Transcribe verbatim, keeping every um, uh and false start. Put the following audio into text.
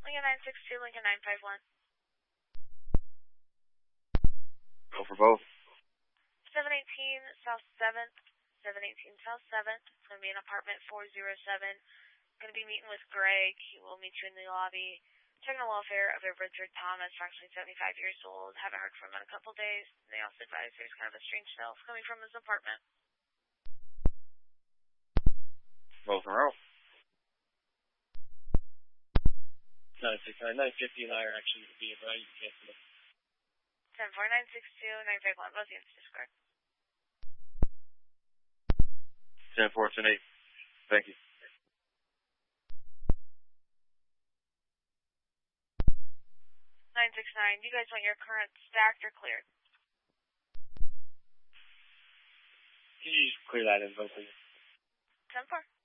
Lincoln nine six two, Lincoln nine five one. Go for both. seven eighteen South seventh. seven eighteen South seventh. It's going to be in apartment four oh seven. Going to be meeting with Greg. He will meet you in the lobby. Checking the welfare of a Richard Thomas, approximately seventy-five years old. Haven't heard from him in a couple days. And they also advise there's kind of a strange smell coming from his apartment. Both in a row. nine six nine, nine fifty and I are actually being right. You can't see them. ten four nine six two, nine five one. Both units discard. ten four, ten eight. Thank you. nine six nine, do you guys want your current stacked or cleared? Can you just clear that info, please? ten four.